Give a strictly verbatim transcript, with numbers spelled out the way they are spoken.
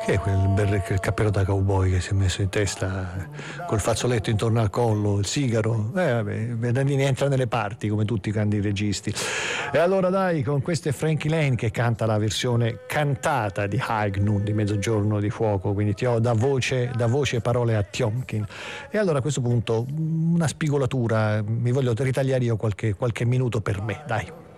Che è quel bel quel cappello da cowboy che si è messo in testa col fazzoletto intorno al collo, il sigaro? Eh vabbè, Bernardini entra nelle parti come tutti i grandi registi. E allora dai, con questo è Frankie Lane che canta la versione cantata di High Noon, di Mezzogiorno di Fuoco, quindi ti ho da voce, da voce e parole a Tiomkin. E allora a questo punto una spigolatura, mi voglio ritagliare io qualche, qualche minuto per me, dai.